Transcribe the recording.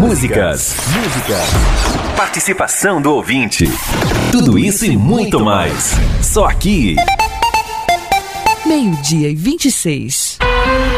músicas, participação do ouvinte. Tudo isso e muito mais. Só aqui. 12:26.